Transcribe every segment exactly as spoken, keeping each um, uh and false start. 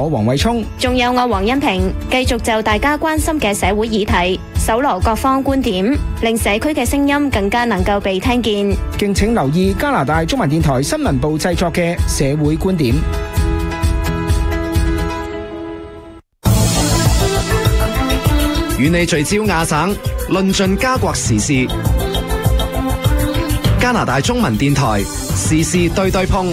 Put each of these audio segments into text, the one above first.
我黃偉聰， 仲有我黃欣平，繼續就大家關心嘅社會議題，搜羅各方觀點，令社區嘅聲音更加能夠被聽見。 敬請留意加拿大中文電台新聞部製作嘅社會觀點。 與你聚焦亞省，論盡加國時事。加拿大中文電台時事對對碰。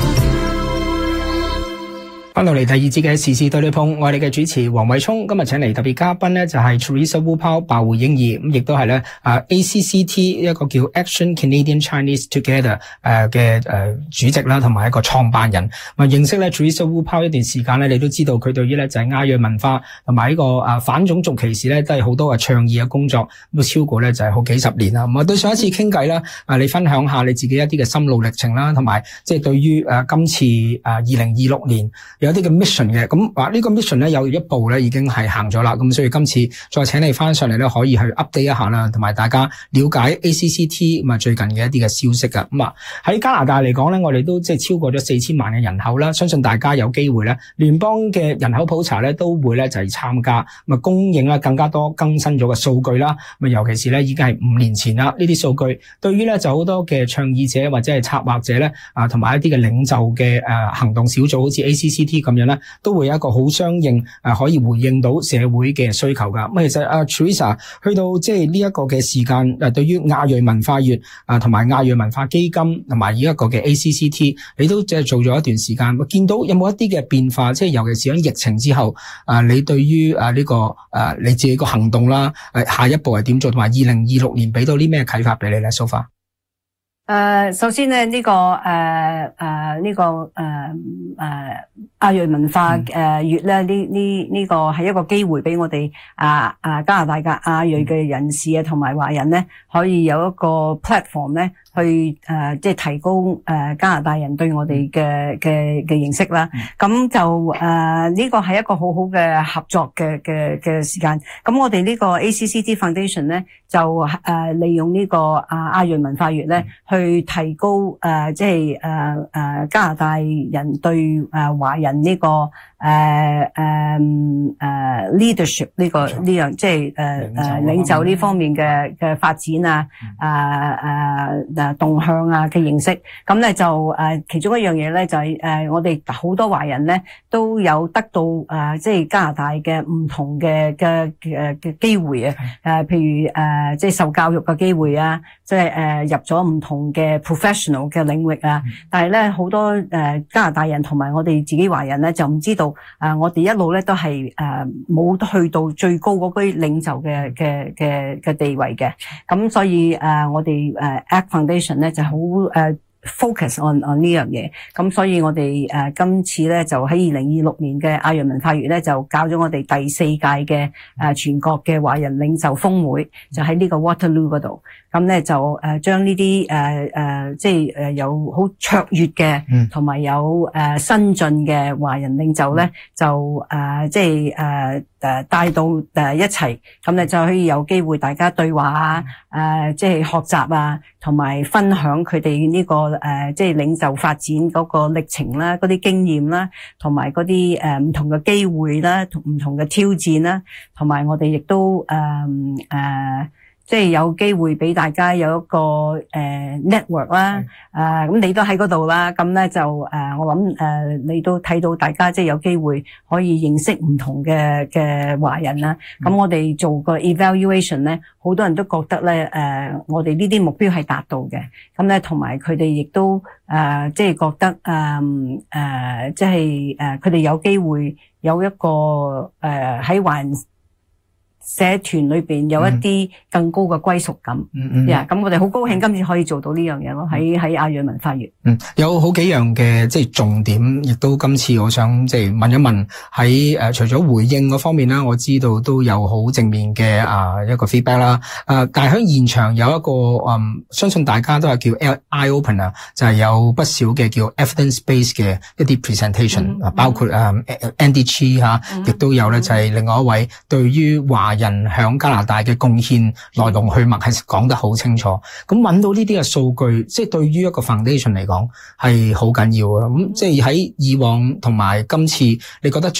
翻到嚟第二節嘅時事對對碰，我哋嘅主持黃偉聰今日請嚟特別嘉賓呢，就係 Teresa Wu Pao 鮑會英義，咁亦都係咧啊 A C C T 一個叫 Action Canadian Chinese Together 誒嘅誒主席啦，同埋一個創辦人。咁認識咧 Teresa Wu Pao 一段時間咧，你都知道佢對於咧就係亞裔文化同埋呢個啊反種族歧視咧，都係好多嘅倡議嘅工作，都超過咧就係好幾十年啦。咁啊對上一次傾偈啦，啊你分享下你自己一啲嘅心路歷程啦，同埋即係對於誒今次啊二零二六年有一啲嘅 mission 嘅，咁話呢個 mission 咧有一步咧已經係行咗啦，咁所以今次再請你翻上嚟咧，可以去 update 一下啦，同埋大家了解 A C C T 咁啊最近嘅一啲嘅消息噶。咁啊喺加拿大嚟講咧，我哋都即係超過咗四千萬嘅人口啦，相信大家有機會咧，聯邦嘅人口普查咧都會咧就係參加，咁啊供應啦更加多更新咗嘅數據啦，咁啊尤其是咧已經係五年前啦，呢啲數據對於咧就好多嘅倡議者或者係策劃者咧啊，同埋一啲嘅領袖嘅誒行動小組，好似 A C C T 咁樣咧，都會有一個好相應誒，可以回應到社會嘅需求噶。咁其實阿 Teresa 去到即係呢一個嘅時間誒，對於亞裔文化月啊，同埋亞裔文化基金同埋呢一個嘅 A C C T， 你都即係做咗一段時間，見到有冇一啲嘅變化？即係尤其是喺疫情之後，啊，你對於啊呢個誒你自己個行動啦，誒下一步係點做？同埋二零二六年俾到啲咩啟發俾你咧 ？So far？ 誒、呃，首先咧，呢、這個誒誒呢個誒誒亞裔文化誒月咧，呢呢呢個係一個機會俾我哋啊啊加拿大嘅亞裔嘅人士啊，同埋華人咧，可以有一個 platform 咧，去誒、呃、即係提高誒、呃、加拿大人對我哋嘅嘅嘅認識啦。咁、嗯、就誒呢、呃這個係一個好好嘅合作嘅嘅嘅時間。咁我哋呢個 A C C T Foundation 咧，就誒、呃、利用呢、這個啊亞裔文化月咧，去提高誒、呃、即係誒誒加拿大人對誒華人呢、這個誒誒誒 leadership 呢、這個呢樣即係誒誒領袖呢方面嘅嘅發展啊誒誒誒動向啊嘅認識。咁咧就誒、呃、其中一樣嘢咧就係、是、誒、呃、我哋好多華人咧都有得到誒、呃、即係加拿大嘅唔同嘅嘅嘅嘅機會啊。誒、呃、譬如誒、呃、即係受教育嘅機會啊，即係誒、呃、入咗唔同嘅 professional 嘅領域啊。但係咧好多誒、呃、加拿大人同埋我哋自己華人咧就唔知道誒、呃、我哋一路咧都係誒冇去到最高嗰啲領袖嘅嘅嘅嘅地位嘅。咁所以誒、呃、我哋誒、呃、Act Foundation 咧就好誒、呃focus on on 呢樣嘢，咁所以我哋誒、呃、今次咧就喺二零二六年嘅亞裔文化月咧就搞咗我哋第四屆嘅誒、呃、全國嘅華人領袖峰會，就喺呢個 Waterloo 嗰度，咁咧就誒將呢啲誒誒即係誒有好卓越嘅，同埋有誒、呃、新進嘅華人領袖咧，就誒、呃、即係誒誒帶到誒、呃、一齊，咁咧就可以有機會大家對話啊，誒、呃、即係學習啊，同埋分享佢哋呢個。誒、呃，即係領袖發展嗰個歷程啦，嗰啲經驗啦，同埋嗰啲誒唔同嘅機會啦，同唔同嘅挑戰啦，同埋我哋亦都誒誒。呃呃即係有機會俾大家有一個誒、呃、network 啦，誒、呃、咁你都喺嗰度啦，咁咧就誒、呃、我諗誒、呃、你都睇到大家即係有機會可以認識唔同嘅嘅華人啦。咁、嗯、我哋做個 evaluation 咧，好多人都覺得咧誒、呃、我哋呢啲目標係達到嘅，咁咧同埋佢哋亦都誒、呃、即係覺得誒誒、呃呃、即係誒佢哋有機會有一個誒喺華人社團裏邊有一啲更高嘅歸屬感，嗯嗯，呀，咁我哋好高興今次可以做到呢樣嘢咯，喺喺亞裔文化月，嗯， 有好幾樣嘅即係重點，亦都今次我想即係問一問喺誒除咗回應嗰方面啦，我知道都有好正面嘅啊一個 feedback 啦，誒，但係喺現場有一個嗯，相信大家都係叫 eye opener，就係有不少嘅叫 evidence base 嘅一啲 presentation，啊，包括誒 Andy Chi 吓，亦都有咧就係另外一位對於華人響加拿大嘅貢獻來龍去脈係講得好清楚，咁揾到呢啲嘅數據，即係對於一個 foundation 嚟講係好緊要啊！咁即係喺以往同埋今次，你覺得